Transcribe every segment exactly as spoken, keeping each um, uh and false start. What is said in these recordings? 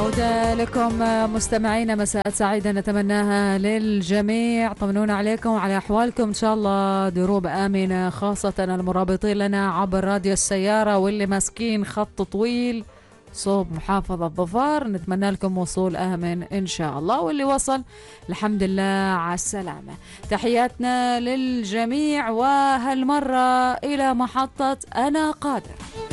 عودة لكم مستمعينا، مساء سعيدة نتمناها للجميع. طمنونا عليكم وعلى أحوالكم، إن شاء الله دروب آمنة، خاصة المرابطين لنا عبر راديو السيارة واللي ماسكين خط طويل صوب محافظة ظفار، نتمنى لكم وصول آمن إن شاء الله، واللي وصل الحمد لله على السلامة. تحياتنا للجميع، وهالمرة إلى محطة أنا قادر.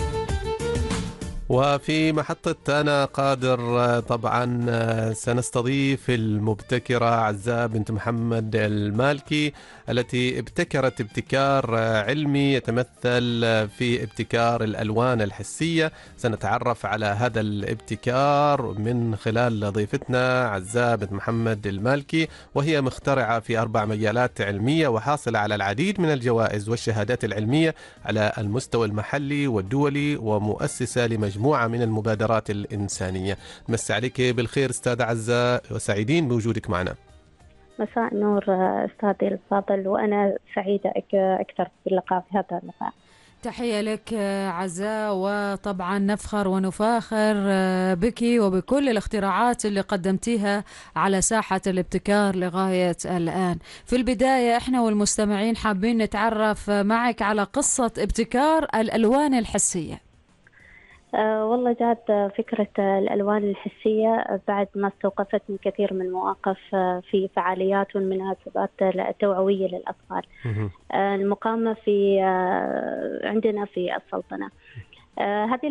وفي محطة أنا قادر طبعا سنستضيف المبتكرة عزاء بنت محمد المالكي، التي ابتكرت ابتكار علمي يتمثل في ابتكار الألوان الحسية. سنتعرف على هذا الابتكار من خلال ضيفتنا عزاء بنت محمد المالكي، وهي مخترعة في أربع مجالات علمية وحاصلة على العديد من الجوائز والشهادات العلمية على المستوى المحلي والدولي، ومؤسسة لمجموعة مجموعة من المبادرات الإنسانية. مسي عليك بالخير أستاذ عزاء، وسعيدين بوجودك معنا. مساء النور أستاذي الفاضل، وأنا سعيدة أكثر باللقاء في هذا اللقاء. تحية لك عزاء، وطبعا نفخر ونفاخر بك وبكل الاختراعات اللي قدمتيها على ساحة الابتكار لغاية الآن. في البداية احنا والمستمعين حابين نتعرف معك على قصة ابتكار الألوان الحسية. أه والله جات فكرة الألوان الحسية بعد ما استوقفتني كثير من المواقف في فعاليات والمناسبات التوعوية للأطفال أه المقامة في أه عندنا في السلطنة. أه هذه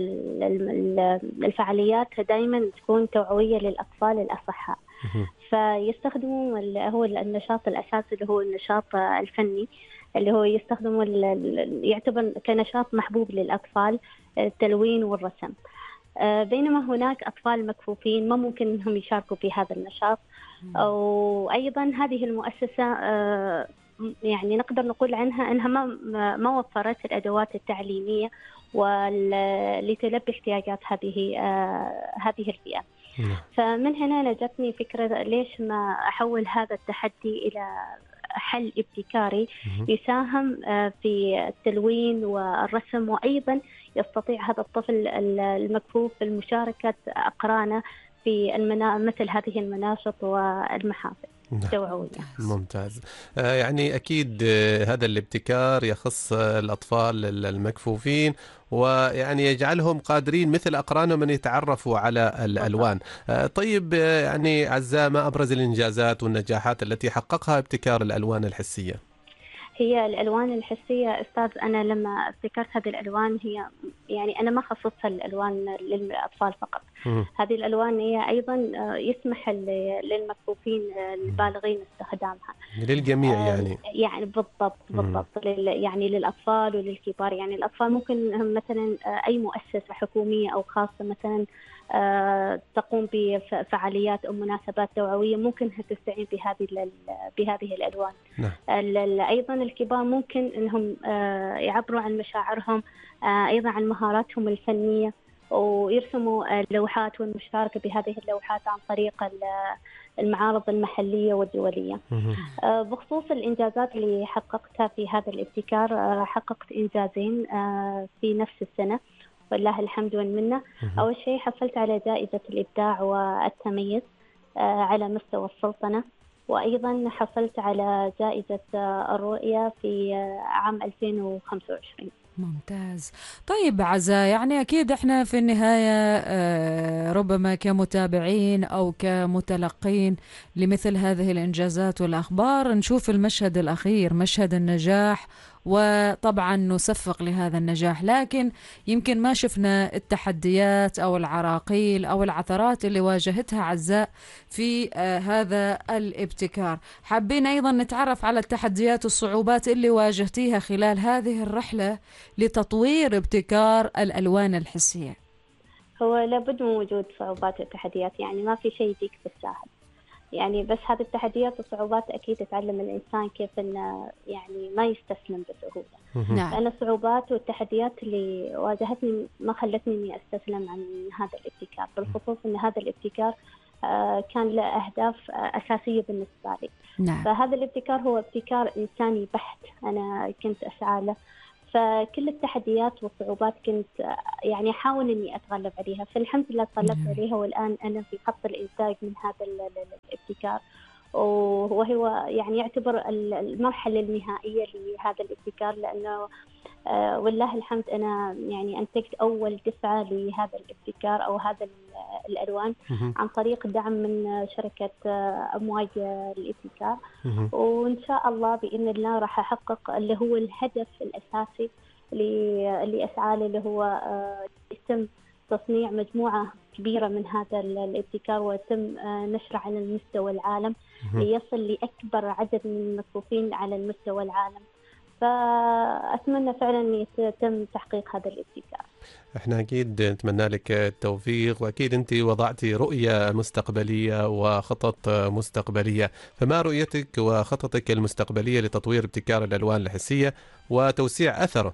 الفعاليات دائما تكون توعوية للأطفال الأصحاء، فيستخدموا هو النشاط الأساسي اللي هو النشاط الفني، اللي هو يستخدموا يعتبر كنشاط محبوب للأطفال، التلوين والرسم. بينما هناك أطفال مكفوفين ما ممكن أنهم يشاركوا في هذا النشاط. وأيضا هذه المؤسسة يعني نقدر نقول عنها أنها ما ما وفرت الأدوات التعليمية لتلبي احتياجات هذه هذه الفئة. فمن هنا نجتني فكرة ليش ما أحول هذا التحدي إلى حل ابتكاري يساهم في التلوين والرسم، وأيضا يستطيع هذا الطفل المكفوف المشاركة أقرانه في المنا... مثل هذه المناشط والمحافل التوعوية. ممتاز. يعني أكيد هذا الابتكار يخص الأطفال المكفوفين، ويعني يجعلهم قادرين مثل أقرانهم أن يتعرفوا على الألوان. طيب يعني عزاء، ما أبرز الإنجازات والنجاحات التي حققها ابتكار الألوان الحسية؟ هي الألوان الحسية أستاذ، أنا لما ابتكرت هذه الألوان هي يعني أنا ما خصصتها الألوان للأطفال فقط. م. هذه الألوان هي أيضا يسمح للمكفوفين البالغين استخدامها للجميع، يعني يعني بالضبط بالضبط يعني للأطفال وللكبار. يعني الأطفال ممكن مثلا أي مؤسسة حكومية أو خاصة مثلا تقوم بفعاليات أو مناسبات توعوية ممكن تستعين بهذه بهذه الألوان. نعم. أيضا الكبار ممكن أنهم يعبروا عن مشاعرهم، أيضا عن مهاراتهم الفنية، ويرسموا لوحات والمشاركة بهذه اللوحات عن طريق المعارض المحلية والدولية. بخصوص الإنجازات اللي حققتها في هذا الابتكار، حققت إنجازين في نفس السنة والله الحمد والمنة. أول شيء حصلت على جائزة الإبداع والتميز على مستوى السلطنة، وأيضا حصلت على جائزة الرؤية في عام ألفين وخمسة وعشرين. ممتاز. طيب عزاء، يعني أكيد إحنا في النهاية ربما كمتابعين أو كمتلقين لمثل هذه الإنجازات والأخبار نشوف المشهد الأخير، مشهد النجاح، وطبعا نصفق لهذا النجاح، لكن يمكن ما شفنا التحديات أو العراقيل أو العثرات اللي واجهتها عزاء في آه هذا الابتكار. حابين أيضا نتعرف على التحديات والصعوبات اللي واجهتيها خلال هذه الرحلة لتطوير ابتكار الألوان الحسية. هو لابد من وجود صعوبات وتحديات، يعني ما في شيء يجيك بالساهل، يعني بس هذه التحديات والصعوبات أكيد يتعلم الإنسان كيف إنه يعني ما يستسلم بسهولة. نعم. لأن الصعوبات والتحديات اللي واجهتني ما خلتني إني أستسلم عن هذا الابتكار، بالخصوص إن هذا الابتكار آه كان له أهداف آه أساسية بالنسبة لي. نعم. فهذا الابتكار هو ابتكار إنساني بحت، أنا كنت أسعى له. فكل التحديات والصعوبات كنت يعني أحاول إني أتغلب عليها، فالحمد لله تغلبت عليها، والآن أنا في خط الإنتاج من هذا الابتكار، وهو يعني يعتبر المرحلة النهائية لهذا الابتكار، لأنه آه والله الحمد أنا يعني أنتجت أول دفعة لهذا الابتكار أو هذا الألوان عن طريق دعم من شركة آه أمواج الابتكار، وإن شاء الله بإذن الله راح أحقق اللي هو الهدف الأساسي اللي أسعى له، اللي هو آه يتم تصنيع مجموعة كبيرة من هذا الابتكار ويتم آه نشره على المستوى العالم ليصل لأكبر عدد من المصروفين على المستوى العالم. فأتمنى فعلا أن يتم تحقيق هذا الابتكار. احنا أكيد نتمنى لك التوفيق، وأكيد أنت وضعتي رؤية مستقبلية وخطط مستقبلية، فما رؤيتك وخططك المستقبلية لتطوير ابتكار الألوان الحسية وتوسيع أثره؟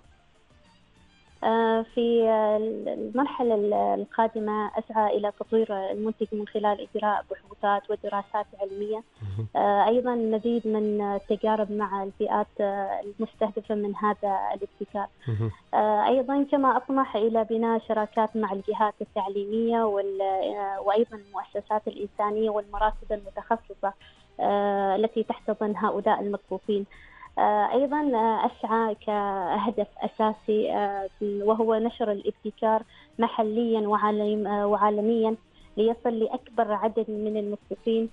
في المرحلة القادمة أسعى إلى تطوير المنتج من خلال إجراء بحوثات ودراسات علمية، أيضا مزيد من التجارب مع الفئات المستهدفة من هذا الابتكار، أيضا كما أطمح إلى بناء شراكات مع الجهات التعليمية وأيضا المؤسسات الإنسانية والمراكز المتخصصة التي تحتضن هؤلاء المطروفين. أيضا أسعى كهدف أساسي وهو نشر الابتكار محليا وعالميا ليصل لأكبر عدد من المصرفين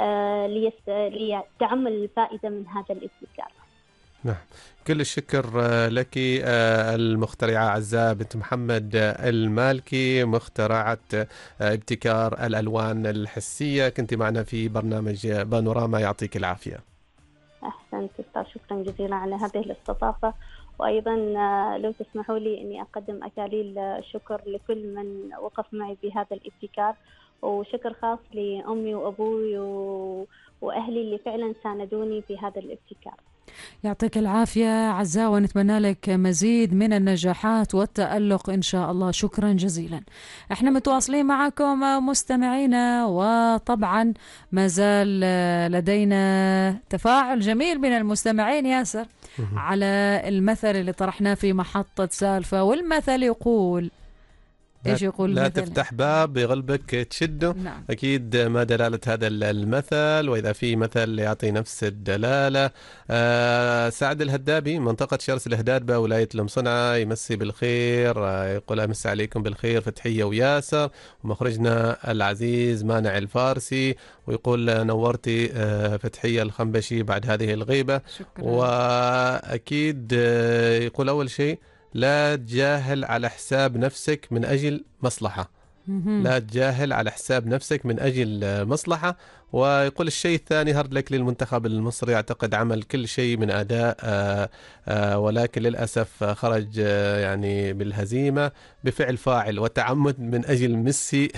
لتعم الفائدة من هذا الابتكار. نعم، كل الشكر لك المخترعة عزاء بنت محمد المالكي، مخترعة ابتكار الألوان الحسية، كنت معنا في برنامج بانوراما، يعطيك العافية. أحسنت أستاذ، شكرا جزيلا على هذه الاستضافة، وأيضا لو تسمحوا لي أني أقدم أكاليل الشكر لكل من وقف معي بهذا الابتكار، وشكر خاص لأمي وأبوي وأهلي اللي فعلا ساندوني في هذا الابتكار. يعطيك العافية عزاء، ونتمنى لك مزيد من النجاحات والتألق إن شاء الله. شكرا جزيلا. احنا متواصلين معكم مستمعينا، وطبعا ما زال لدينا تفاعل جميل من المستمعين ياسر على المثل اللي طرحناه في محطة سالفة، والمثل يقول إيش يقول؟ لا المثل؟ تفتح باب بقلبك تشده. نعم. أكيد ما دلالة هذا المثل، وإذا في مثل يعطي نفس الدلالة. آه سعد الهدابي، منطقة شرس الهدادبة، ولاية المصنعة، يمسي بالخير، آه يقول أمس عليكم بالخير فتحية وياسر، ومخرجنا العزيز مانع الفارسي، ويقول نورتي آه فتحية الخنبشي بعد هذه الغيبة. شكرا. وأكيد آه يقول أول شيء لا تجاهل على حساب نفسك من أجل مصلحة. لا تجاهل على حساب نفسك من أجل مصلحة. ويقول الشيء الثاني هارد لك للمنتخب المصري، أعتقد عمل كل شيء من أداء آآ آآ ولكن للأسف خرج يعني بالهزيمة بفعل فاعل وتعمد من أجل ميسي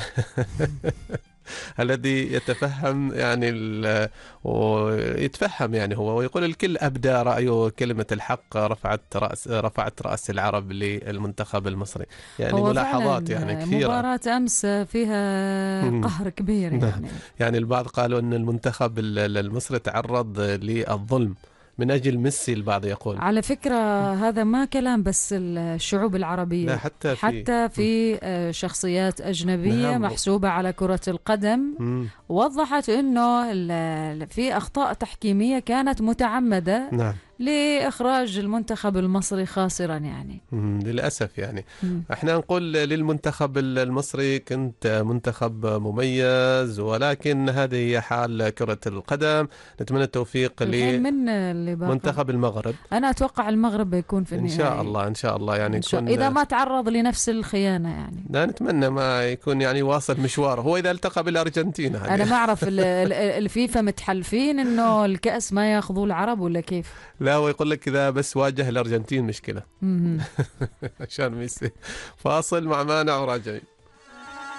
الذي يتفهم يعني ويتفهم يعني هو، ويقول الكل أبدى رأيه، كلمة الحق رفعت رأس رفعت رأس العرب للمنتخب المصري. يعني ملاحظات يعني كثيرة. مباراة أمس فيها قهر كبير يعني. يعني البعض قالوا أن المنتخب المصري تعرض للظلم من أجل ميسي، البعض يقول. على فكرة هذا ما كلام بس الشعوب العربية، لا حتى في, حتى في شخصيات أجنبية نعم. محسوبة على كرة القدم م. وضحت أنه في أخطاء تحكيمية كانت متعمدة. نعم. لإخراج المنتخب المصري خاسرا يعني. للأسف يعني. مم. احنا نقول للمنتخب المصري كنت منتخب مميز، ولكن هذه هي حال كرة القدم. نتمنى التوفيق لمنتخب المغرب. أنا أتوقع المغرب بيكون في النهاية إن شاء الله إن شاء الله يعني يكون إذا ما تعرض لنفس الخيانة يعني. لا نتمنى ما يكون يعني واصل مشواره، هو إذا التقى بالأرجنتين. أنا ما أعرف الفيفا متحلفين إنه الكأس ما ياخذوه العرب ولا كيف؟ لا ويقول لك إذا بس واجه الأرجنتين مشكلة عشان ميسي. فاصل مع مانع وراجعين.